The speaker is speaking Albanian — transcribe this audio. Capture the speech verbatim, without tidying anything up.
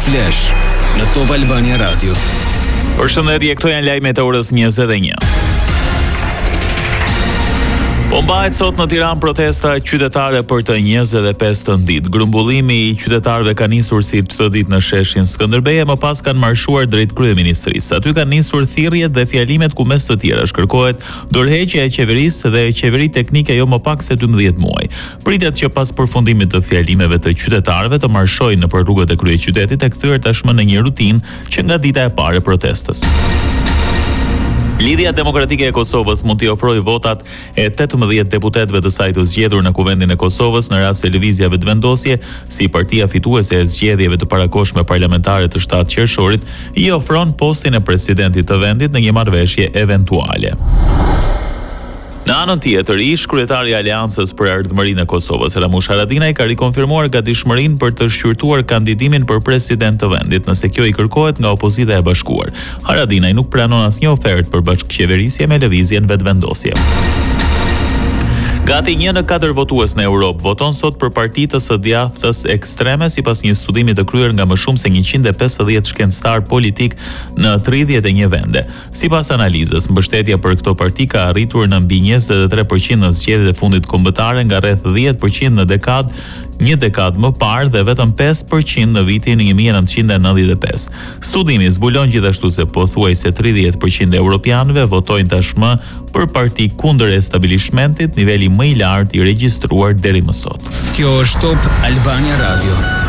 Flash në Top Albania Radio. Përshëndetje, këto janë lajmet e orës njëzet e një. Po mbahet sot në Tiranë protesta qytetare për të njëzet e pesë ditë. Grumbullimi i qytetarëve ka nisur si çdo ditë në sheshin Skënderbej, më pas kanë marshuar drejt kryeministrisë. Aty kanë nisur thirrjet dhe fjalimet ku mes të tjerash kërkohet dorëheqja e qeverisë dhe qeveri teknike jo më pak se dymbëdhjetë muaj. Pritet që pas përfundimit të fjalimeve të qytetarëve të marshojnë nëpër rrugët e kryeqytetit e kthyer tashmë në një rutinë që nga dita e parë e protestës. Lidhja Demokratike e Kosovës mund t'i ofrojë votat e tetëmbëdhjetë deputetëve të saj të zgjedhur në Kuvendin e Kosovës në rast se lëvizjave të vendosje, si partia fituese e zgjedhjeve të parakohshme parlamentare të shtatë qershorit, i ofron postin e presidentit të vendit në një marrëveshje eventuale. Në anën tjetër, ish kryetari i Aleancës për Ardhmërinë e Kosovës, Ramush Haradinaj, ka rikonfirmuar gatishmërinë për të shqyrtuar kandidimin për president të vendit, nëse kjo i kërkohet nga opozita e bashkuar. Haradinaj nuk pranon asnjë ofertë për bashkëqeverisje me lëvizjen vetvendosje. Gati një në katër votues në Europë voton sot për parti të së djathtës ekstreme sipas një studimi të kryer nga më shumë se njëqind e pesëdhjetë shkencëtar politik në tridhjetë e një vende. Sipas analizës, mbështetja për këto parti ka arritur në mbi njëzet e tre përqind në zgjedhjet e fundit kombëtare nga rreth dhjetë përqind në dekadë një dekadë më parë dhe vetëm pesë përqind në vitin një mijë e nëntëqind e nëntëdhjetë e pesë. Studimi zbulon gjithashtu se pothuajse tridhjetë përqind e europianëve votojnë tashmë për parti kundër establishmentit, niveli më i lartë i regjistruar deri më sot. Kjo është Top Albania Radio.